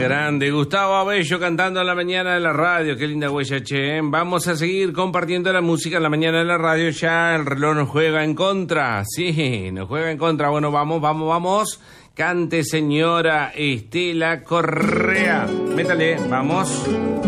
grande. Gustavo Abello cantando en la mañana de la radio. Qué linda huella, che. Vamos a seguir compartiendo la música en la mañana de la radio. Ya el reloj nos juega en contra. Sí, nos juega en contra. Bueno, vamos. Cante, señora Estela Correa. Métale, vamos.